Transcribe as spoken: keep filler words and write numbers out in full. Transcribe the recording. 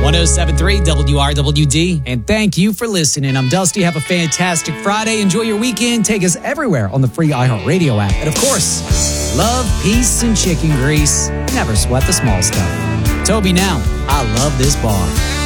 oh seven point three W R W D. And thank you for listening. I'm Dusty. Have a fantastic Friday. Enjoy your weekend. Take us everywhere on the free iHeartRadio app. And of course, love, peace, and chicken grease. Never sweat the small stuff. Toby now. I love this bar.